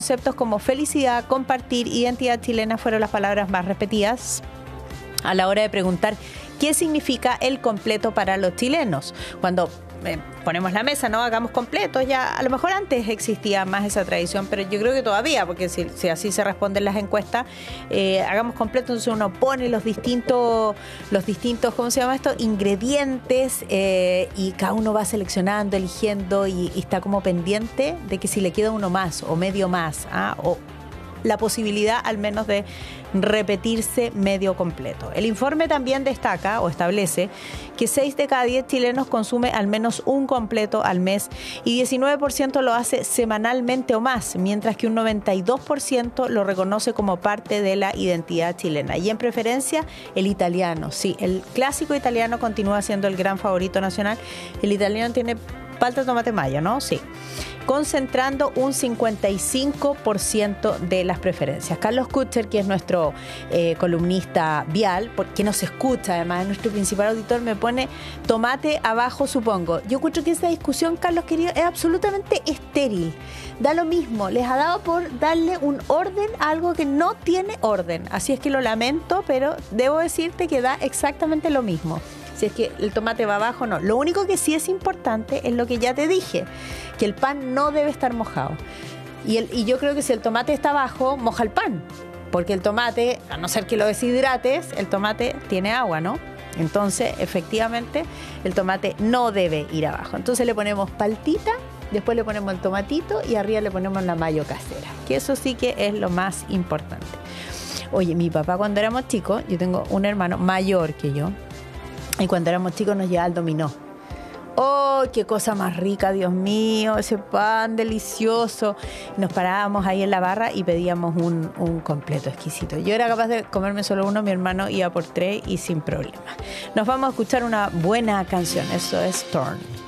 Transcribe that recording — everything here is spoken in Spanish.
Conceptos como felicidad, compartir, identidad chilena fueron las palabras más repetidas a la hora de preguntar qué significa el completo para los chilenos. Cuando ponemos la mesa, ¿no? Hagamos completos, ya a lo mejor antes existía más esa tradición, pero yo creo que todavía, porque si así se responden las encuestas, hagamos completos, entonces uno pone los distintos, ¿cómo se llama esto? Ingredientes, y cada uno va seleccionando, eligiendo y está como pendiente de que si le queda uno más o medio más, o la posibilidad al menos de repetirse medio completo. El informe también destaca o establece que 6 de cada 10 chilenos consume al menos un completo al mes y 19% lo hace semanalmente o más, mientras que un 92% lo reconoce como parte de la identidad chilena. Y en preferencia, el italiano. Sí, el clásico italiano continúa siendo el gran favorito nacional. El italiano tiene palta, tomate, mayo, ¿no? Sí. Concentrando un 55% de las preferencias. Carlos Kutcher, que es nuestro columnista vial, que nos escucha, además es nuestro principal auditor, me pone tomate abajo, supongo. Yo encuentro que esa discusión, Carlos querido, es absolutamente estéril. Da lo mismo, les ha dado por darle un orden a algo que no tiene orden. Así es que lo lamento, pero debo decirte que da exactamente lo mismo. Si es que el tomate va abajo, no. Lo único que sí es importante es lo que ya te dije, que el pan no debe estar mojado. Y yo creo que si el tomate está abajo, moja el pan. Porque el tomate, a no ser que lo deshidrates, el tomate tiene agua, ¿no? Entonces, efectivamente, el tomate no debe ir abajo. Entonces le ponemos paltita, después le ponemos el tomatito y arriba le ponemos la mayo casera. Que eso sí que es lo más importante. Oye, mi papá cuando éramos chicos, yo tengo un hermano mayor que yo, y cuando éramos chicos nos llevaba al dominó. ¡Oh, qué cosa más rica, Dios mío! Ese pan delicioso. Nos parábamos ahí en la barra y pedíamos un completo exquisito. Yo era capaz de comerme solo uno, mi hermano iba por 3 y sin problema. Nos vamos a escuchar una buena canción. Eso es Torn.